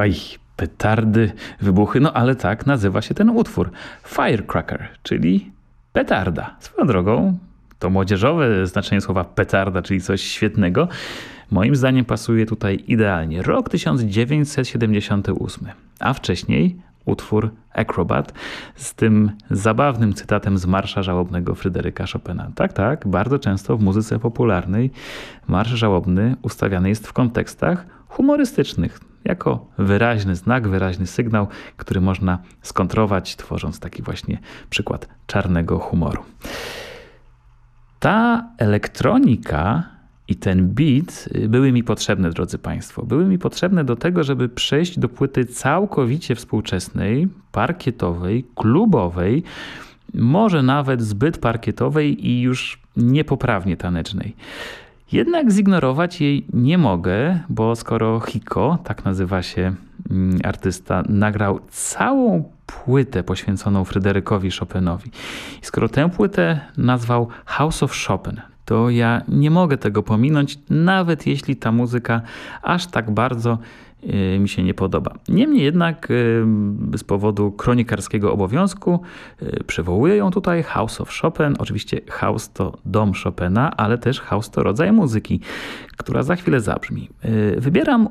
Oj, petardy, wybuchy, no ale tak nazywa się ten utwór. Firecracker, czyli petarda. Swoją drogą, to młodzieżowe znaczenie słowa petarda, czyli coś świetnego, moim zdaniem pasuje tutaj idealnie. Rok 1978, a wcześniej utwór Acrobat z tym zabawnym cytatem z Marsza Żałobnego Fryderyka Chopina. Tak, bardzo często w muzyce popularnej Marsz Żałobny ustawiany jest w kontekstach humorystycznych, jako wyraźny znak, wyraźny sygnał, który można skontrować, tworząc taki właśnie przykład czarnego humoru. Ta elektronika i ten beat były mi potrzebne, drodzy Państwo. Były mi potrzebne do tego, żeby przejść do płyty całkowicie współczesnej, parkietowej, klubowej, może nawet zbyt parkietowej i już niepoprawnie tanecznej. Jednak zignorować jej nie mogę, bo skoro Hiko, tak nazywa się artysta, nagrał całą płytę poświęconą Fryderykowi Chopinowi i skoro tę płytę nazwał House of Chopin, to ja nie mogę tego pominąć, nawet jeśli ta muzyka aż tak bardzo mi się nie podoba. Niemniej jednak z powodu kronikarskiego obowiązku przywołuję ją tutaj, House of Chopin. Oczywiście house to dom Chopina, ale też house to rodzaj muzyki, która za chwilę zabrzmi. Wybieram